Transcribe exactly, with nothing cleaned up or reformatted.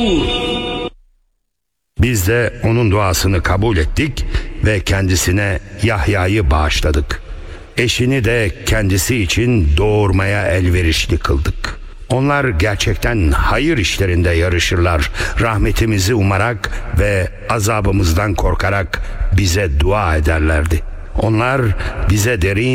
Biz de onun duasını kabul ettik ve kendisine Yahya'yı bağışladık. Eşini de kendisi için doğurmaya elverişli kıldık. Onlar gerçekten hayır işlerinde yarışırlar. Rahmetimizi umarak ve azabımızdan korkarak bize dua ederlerdi. Onlar bize derin